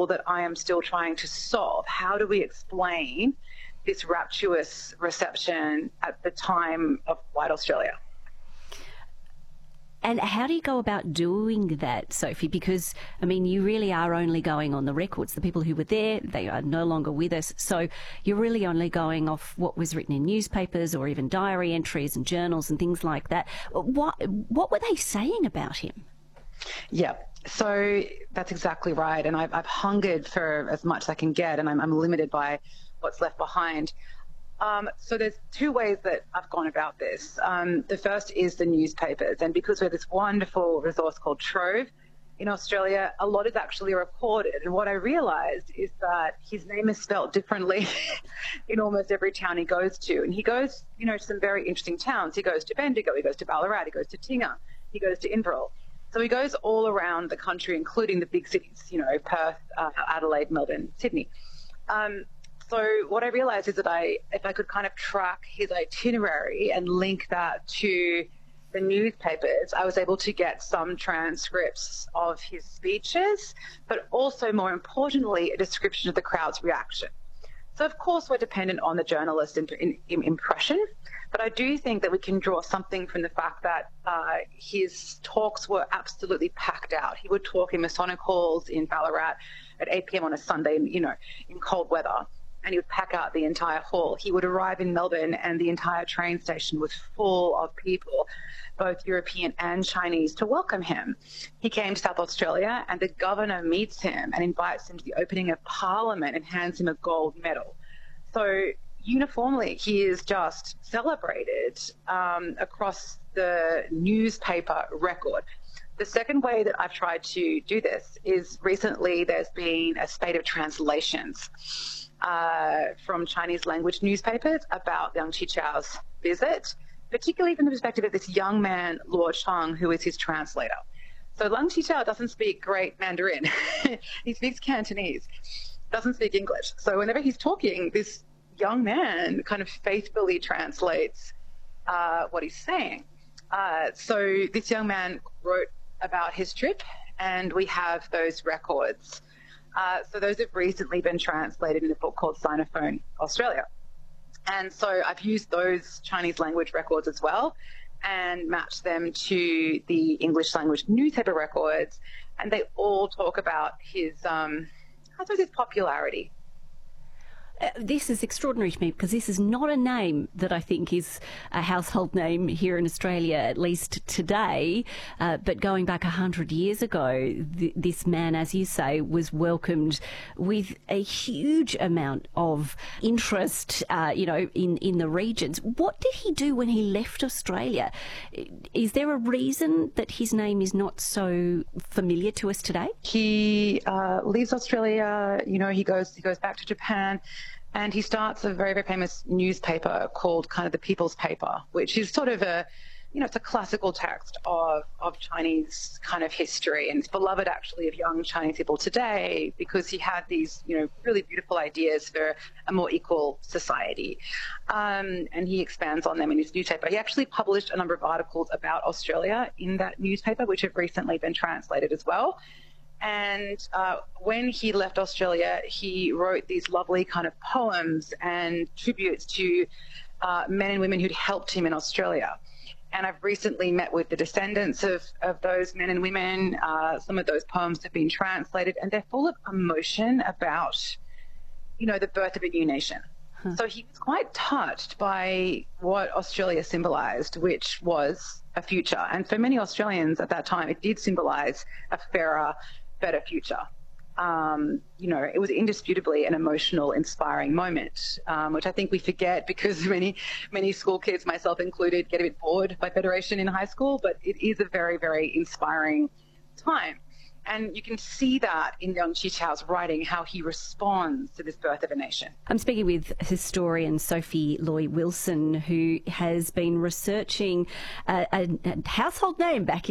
puzzle that I am still trying to solve. How do we explain this rapturous reception at the time of White Australia? And how do you go about doing that, Sophie? Because, I mean, you really are only going on the records. The people who were there, they are no longer with us. So you're really only going off what was written in newspapers or even diary entries and journals and things like that. What were they saying about him? Yeah, so that's exactly right. And I've hungered for as much as I can get, and I'm limited by what's left behind. So there's two ways that I've gone about this. The first is the newspapers, and because we have this wonderful resource called Trove in Australia, a lot is actually recorded. And what I realised is that his name is spelt differently in almost every town he goes to. And he goes, to some very interesting towns. He goes to Bendigo, he goes to Ballarat, he goes to Tinga, he goes to Inverell. So he goes all around the country, including the big cities, Perth, Adelaide, Melbourne, Sydney. So what I realized is that if I could kind of track his itinerary and link that to the newspapers, I was able to get some transcripts of his speeches, but also, more importantly, a description of the crowd's reaction. So, of course, we're dependent on the journalist impression, but I do think that we can draw something from the fact that his talks were absolutely packed out. He would talk in Masonic halls in Ballarat at 8 p.m. on a Sunday, in cold weather, and he would pack out the entire hall. He would arrive in Melbourne and the entire train station was full of people, both European and Chinese, to welcome him. He came to South Australia and the governor meets him and invites him to the opening of Parliament and hands him a gold medal. So uniformly, he is just celebrated across the newspaper record. The second way that I've tried to do this is recently there's been a spate of translations from Chinese language newspapers about Liang Qichao's visit, particularly from the perspective of this young man, Luo Cheng, who is his translator. So Liang Qichao doesn't speak great Mandarin. He speaks Cantonese, doesn't speak English. So whenever he's talking, this young man kind of faithfully translates what he's saying. So this young man wrote about his trip, and we have those records. So those have recently been translated in a book called Sinophone Australia. And so I've used those Chinese language records as well and matched them to the English language newspaper records. And they all talk about his popularity. This is extraordinary to me because this is not a name that I think is a household name here in Australia, at least today. But going back 100 years ago, this man, as you say, was welcomed with a huge amount of interest, in the regions. What did he do when he left Australia? Is there a reason that his name is not so familiar to us today? He leaves Australia, he goes back to Japan. And he starts a very, very famous newspaper called kind of the People's Paper, which is sort of it's a classical text of Chinese kind of history. And it's beloved actually of young Chinese people today because he had these, really beautiful ideas for a more equal society. And he expands on them in his newspaper. He actually published a number of articles about Australia in that newspaper, which have recently been translated as well. And when he left Australia, he wrote these lovely kind of poems and tributes to men and women who'd helped him in Australia. And I've recently met with the descendants of those men and women. Some of those poems have been translated, and they're full of emotion about, the birth of a new nation. So he was quite touched by what Australia symbolised, which was a future. And for many Australians at that time, it did symbolise a fairer, better future. It was indisputably an emotional, inspiring moment, which I think we forget because many school kids, myself included, get a bit bored by Federation in high school, but it is a very, very inspiring time. And you can see that in Liang Qichao's writing, how he responds to this birth of a nation. I'm speaking with historian Sophie Loy Wilson, who has been researching a household name back